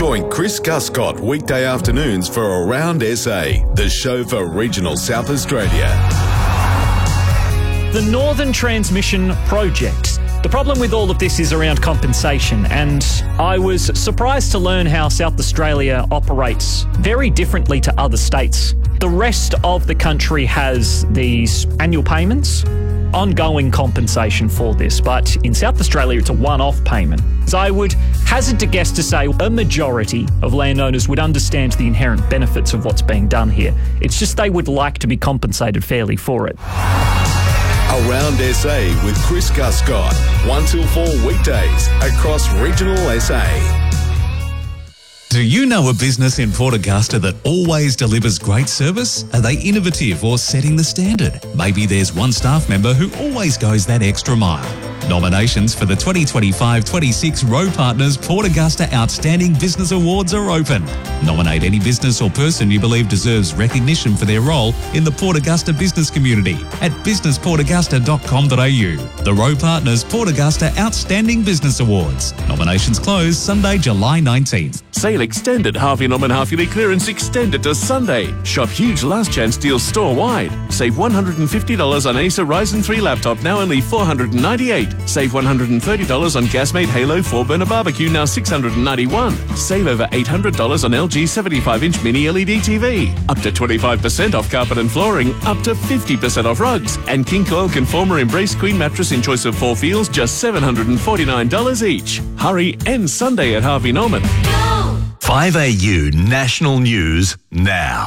Join Chris Guscott weekday afternoons for Around SA, the show for regional South Australia. The Northern Transmission Project. The problem with all of this is around compensation, and I was surprised to learn how South Australia operates very differently to other states. The rest of the country has these annual payments, ongoing compensation for this, but in South Australia it's a one-off payment. So I would hazard to guess to say a majority of landowners would understand the inherent benefits of what's being done here. It's just they would like to be compensated fairly for it. Around SA with Chris Guscott, 1 till 4 weekdays across regional SA. Do you know a business in Port Augusta that always delivers great service? Are they innovative or setting the standard? Maybe there's one staff member who always goes that extra mile. Nominations for the 2025-26 Rowe Partners Port Augusta Outstanding Business Awards are open. Nominate any business or person you believe deserves recognition for their role in the Port Augusta business community at businessportaugusta.com.au. The Rowe Partners Port Augusta Outstanding Business Awards. Nominations close Sunday, July 19th. Sale extended. Harvey Norman half-yearly clearance extended to Sunday. Shop huge last chance deals store-wide. Save $150 on Acer Ryzen 3 laptop, now only $498. Save $130 on Gasmate Halo 4-burner barbecue, now $691. Save over $800 on LG 75-inch mini LED TV. Up to 25% off carpet and flooring. Up to 50% off rugs. And King Coil Conformer Embrace Queen mattress in choice of 4 feels, just $749 each. Hurry, end Sunday at Harvey Norman. 5AU National News now.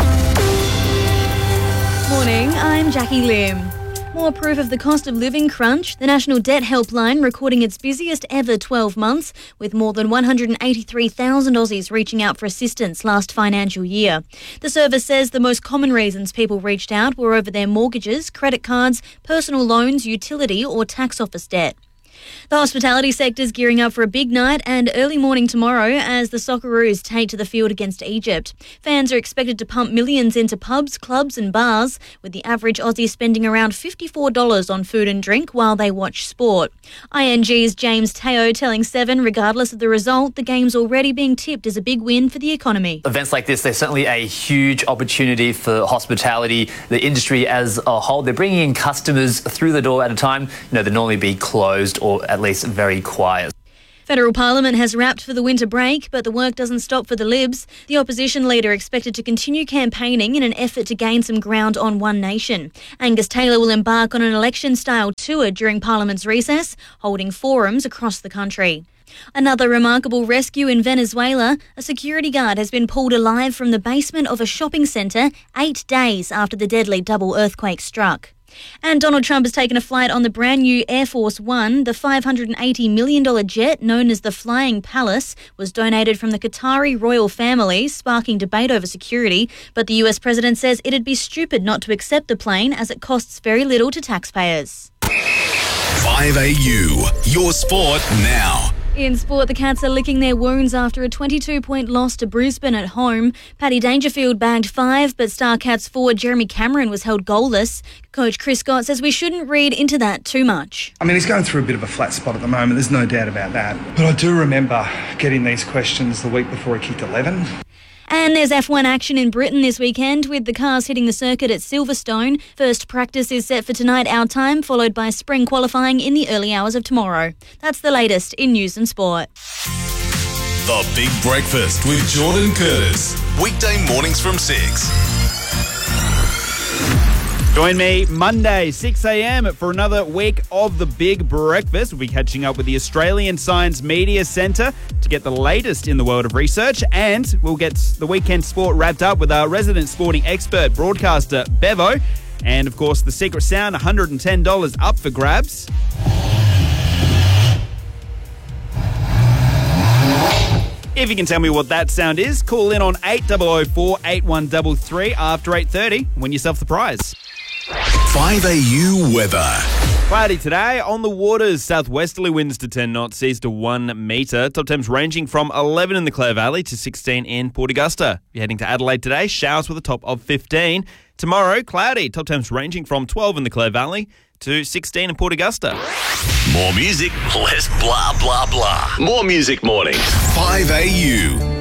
Morning, I'm Jackie Lim. More proof of the cost of living crunch. The National Debt Helpline recording its busiest ever 12 months, with more than 183,000 Aussies reaching out for assistance last financial year. The service says the most common reasons people reached out were over their mortgages, credit cards, personal loans, utility or tax office debt. The hospitality sector's gearing up for a big night and early morning tomorrow as the Socceroos take to the field against Egypt. Fans are expected to pump millions into pubs, clubs and bars, with the average Aussie spending around $54 on food and drink while they watch sport. ING's James Teo telling Seven, regardless of the result, the game's already being tipped as a big win for the economy. Events like this, they're certainly a huge opportunity for hospitality, the industry as a whole. They're bringing in customers through the door at a time, they'd normally be closed or at least very quiet. Federal Parliament has wrapped for the winter break, but the work doesn't stop for the Libs. The opposition leader expected to continue campaigning in an effort to gain some ground on One Nation. Angus Taylor will embark on an election-style tour during Parliament's recess, holding forums across the country. Another remarkable rescue in Venezuela. A security guard has been pulled alive from the basement of a shopping centre 8 days after the deadly double earthquake struck. And Donald Trump has taken a flight on the brand new Air Force One. The $580 million jet, known as the Flying Palace, was donated from the Qatari royal family, sparking debate over security. But the US president says it'd be stupid not to accept the plane as it costs very little to taxpayers. 5AU, your sport now. In sport, the Cats are licking their wounds after a 22-point loss to Brisbane at home. Paddy Dangerfield bagged 5, but Star Cats forward Jeremy Cameron was held goalless. Coach Chris Scott says we shouldn't read into that too much. I mean, he's going through a bit of a flat spot at the moment, there's no doubt about that. But I do remember getting these questions the week before he kicked 11. And there's F1 action in Britain this weekend, with the cars hitting the circuit at Silverstone. First practice is set for tonight our time, followed by spring qualifying in the early hours of tomorrow. That's the latest in news and sport. The Big Breakfast with Jordan Curtis. Weekday mornings from 6. Join me Monday, 6 a.m. for another week of The Big Breakfast. We'll be catching up with the Australian Science Media Centre to get the latest in the world of research, and we'll get the weekend sport wrapped up with our resident sporting expert broadcaster, Bevo. And, of course, the secret sound, $110 up for grabs. If you can tell me what that sound is, call in on 8004 8133 after 8:30. Win yourself the prize. 5AU weather. Cloudy today. On the waters, southwesterly winds to 10 knots, seas to 1 metre. Top temps ranging from 11 in the Clare Valley to 16 in Port Augusta. You're heading to Adelaide today, showers with a top of 15. Tomorrow, cloudy. Top temps ranging from 12 in the Clare Valley to 16 in Port Augusta. More music, less blah, blah, blah. More Music Mornings. 5AU.